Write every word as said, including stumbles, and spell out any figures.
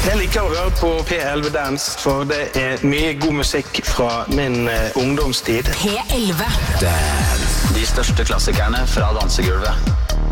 Jeg liker å høre på P elleve Dance, for det er mye god musikk fra min uh, ungdomstid. P elleve Dance. De største klassikerne fra dansegulvet.